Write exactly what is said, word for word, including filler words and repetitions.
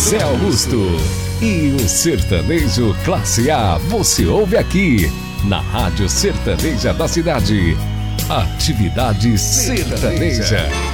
Zé Augusto. E o sertanejo classe A você ouve aqui, na Rádio Sertaneja da Cidade. Atividade Sertaneja.